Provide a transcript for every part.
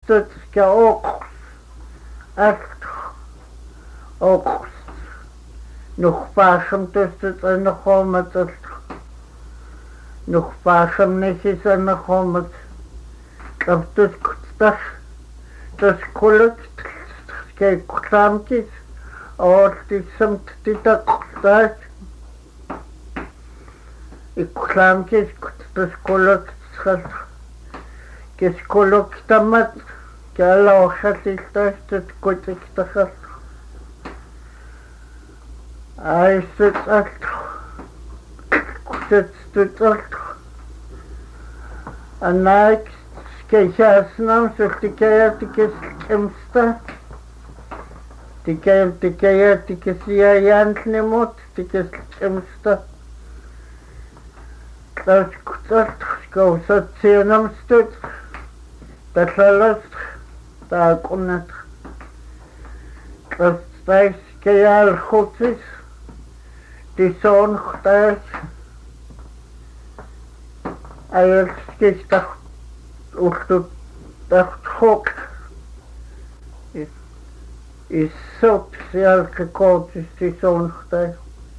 ska åks efter åks nog paasam tõstet ennahoomet nog paasam nisis ennahoomet kaftus kutstas tas kullekt skei kutsaamkis oortisamt titakkustas ikkusaamkis kutstas kullekt kes kullektamat kalla oxatiltastat kutiktakas Aistet kustetstut Anak skejasnam sultikaya tikes kemsta tikaya tikes yantlimot tikes kemsta tas kutsat skausat sienamstut tasalas taakunat tas kayal khutsis Tison khtas ayel skista uchtut khok is sop sial kkotis tison khtas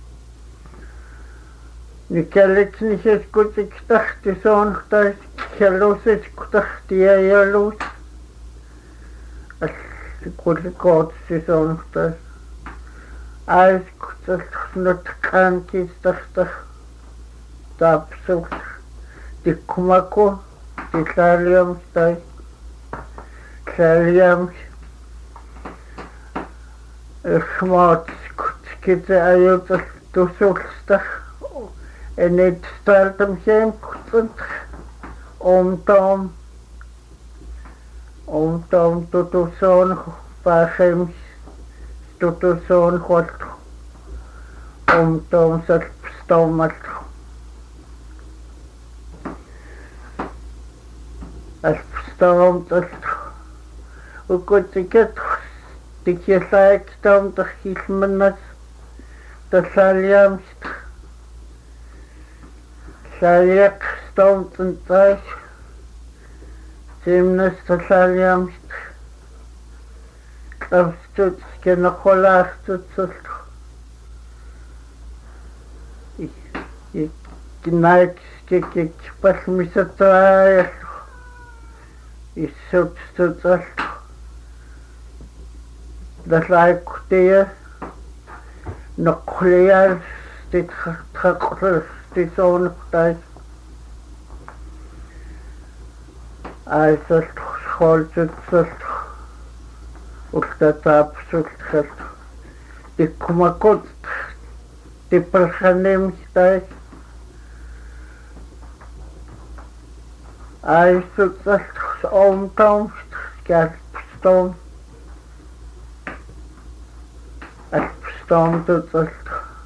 Nikelik nihes kutik tison khtas kelosis kutakti ayelus as kutikot tison khtas Ais kutsalt kankis tahtah tapsuk tikkumako tisaliam stai saliam schmot kutskite ayutas tusulstah enit startam hem kutsant omtom tutuson pahem tutuson hot tom sat stomat as stomat ukutiket tikisaik tom tahilmanas tasaliam saliak stomat simnas tasaliam Avstut skena kholastut sult Gnaik skik pasmisatay Isut stutsal Daslaik kutia Nokhliyar stit khakhl stison khtai Aisalt kholtut sult Ultatap sultkhalt Tikkumakot Tipalkhanim stai Aisut omtom Skalpstom Alpstom tutsalt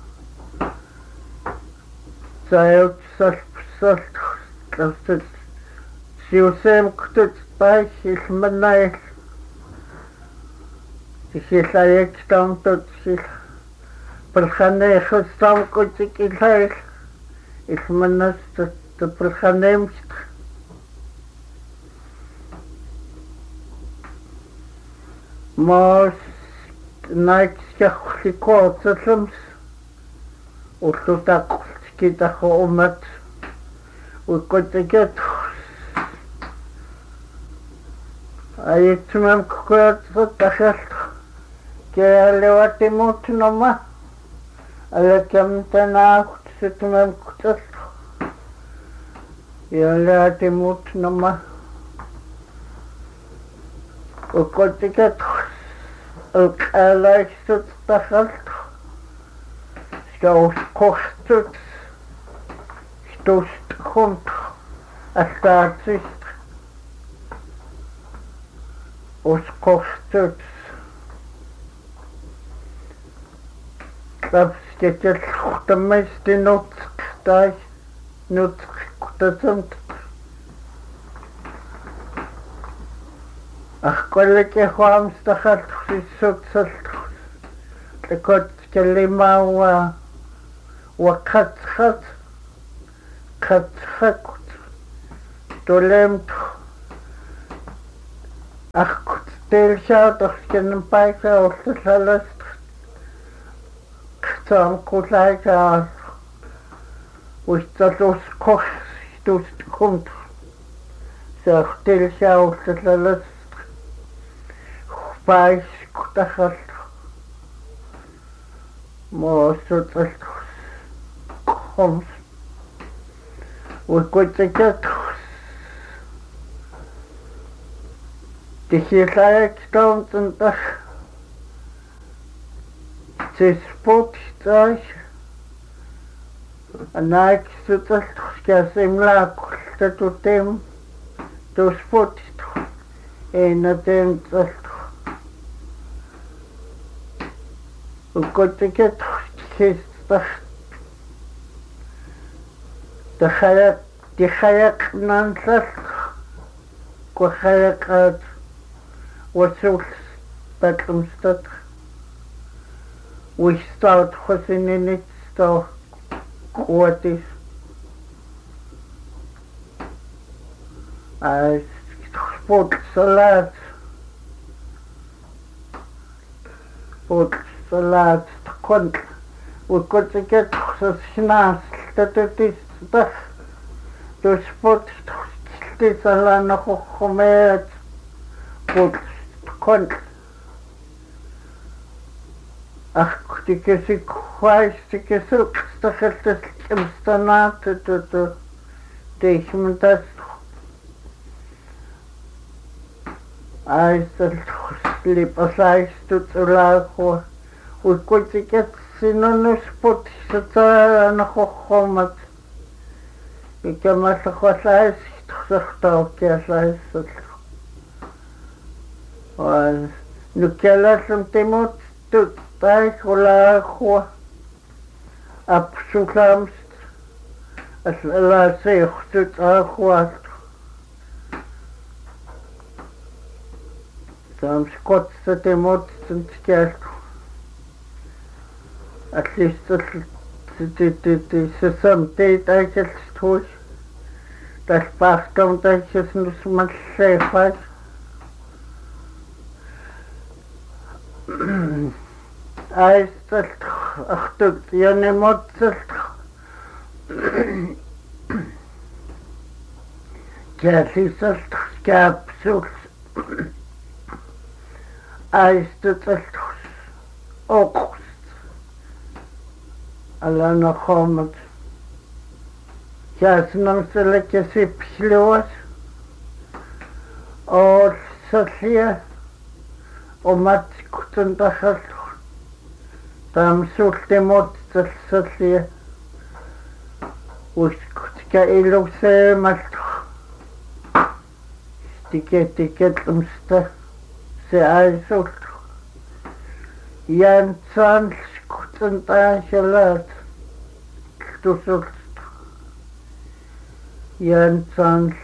Zayut salpsalt Lavtut Siusem kutut Pai ilmanay Silayak stom tot sil Palkhane khostom kutik ilay Ilmanas to palkhanem Mos Naik skaklikot satlams Utlutak kitako umat Ukutiket Ayitmam kukurat takalt Kelewatimut nama Alakam tanakut situmam kutat Yalatimut nama Ukotikat Alkalaistut takalt Skaus kostut Stust hunt Astatsist Os kostut Tapsketel khutamaist nutqtai nutqtasamt Akhkolleke khuamstakhalt sisutsalt Tekot kelimawa wa khatkhat khatkhakut tolemt Akkut tilsautorsken paikka oltasalast ktsam kulaika uistatus korstus kumt se tilsautosalast pais kutahal moosutalt koms uikutsakat Тихилаек таунтах цеспоттай анак сутал скасимлак татутем тоспот энатем тал укотекет хистах тихаяк нансал кохаякат What's Bedlamstad? We start hossing in it, so what is I sport salad, cunt. We got to get the snaps that it is stuff. The sport is a land of homer, but Kon ach dikesi kwais dikesi stakhtes imstanat to dehimtas I sleep aside to laho we could get sinonus put sata na khomat ikamas khosais tkhta kesais Nukelasem timot tut taikola khwa absulamst as la se tut khwa sam skot timot tskert at least the some date I just told that past don't I just not say fast I said, ach, du, ja, ne Motzel. Käsisel, Skapsul. I stood August. Alla nog kommet. Käsnam så lekker sipslås. Och så ser och matskuten tahal tam sulte mot tsalli uskutka iluse malt tiket umsta se aisult yan san skuten tahalat tusult yan san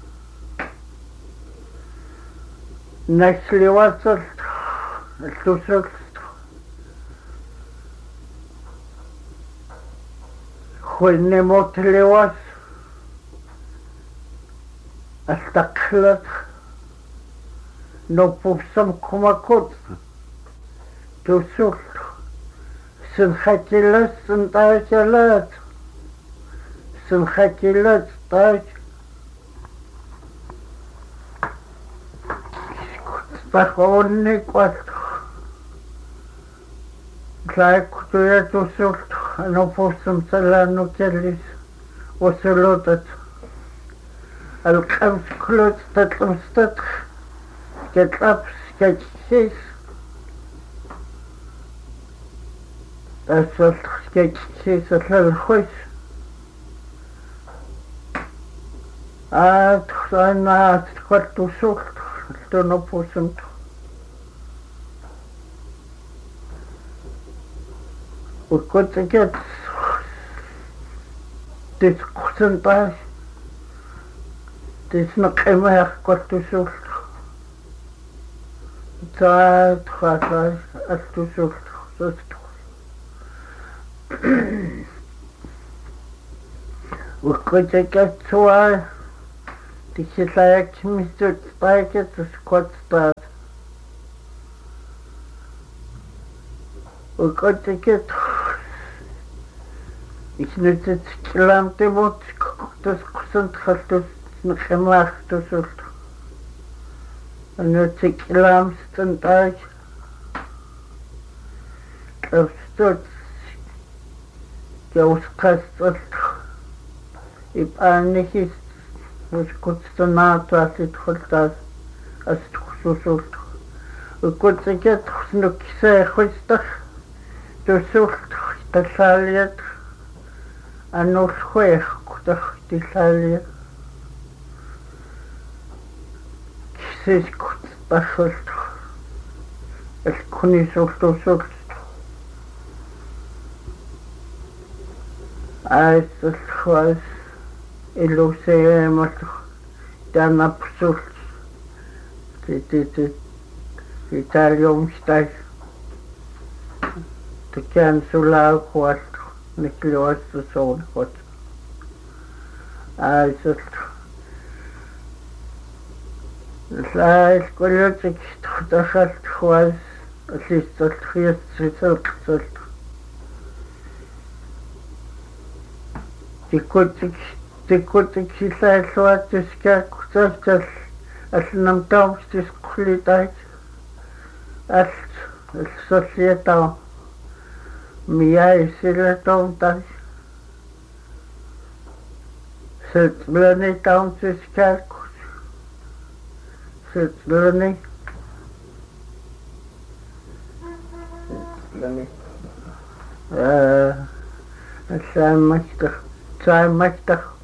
Nesli wasalt tusult Khulne motli was astaklat no pupsam kumakut tusult sin khatilas sin tajalat sin khatilat taj Pahonni quatro. Claro que eu estou solto, não posso me salar no que eles o salutat. Al-Qams Klut Tatlamstat, Ketlaps, Ketsis, Asalt, Ketsis, Al-Khus. Tchana, Tchatu Sult. No possum we got to get this percentage this not ever got to sort that has at to sort we got to get to тихилаяксимиссут таакатус кватстаат укотикет иснутит киламтимут тусқсунт халтус нхэмаахтусулт анутик киламстан таак кавстут яускасталт ипаанихис ускутстанаатуалит хултаас астхусусулт укутикет снуккисаахустах тусулт таллаалиат аннуулхуяхкутах тиллаалиа кисискут тахулт алкунисултусулт айсэлхвас илусеэмат танапсулт тит италиумстай тэкэн сулаахуат никлуассусуунхут айсэл лайс колледжик тахалт хвас аллистэлт хиэссэлт тиккутик силааллуатсискааккутаалтал алланамтаумстисқуллитаит алт алсоллиатаа миаисилатаумтаа сэтбланитаумстискааккут сэтблани аллааммастар сааммастар